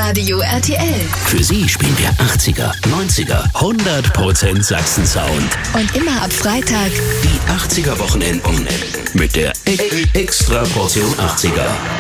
Radio RTL. Für Sie spielen wir 80er, 90er, 100% Sachsen-Sound. Und immer ab Freitag Die 80er-Wochenenden mit der Extra-Portion 80er.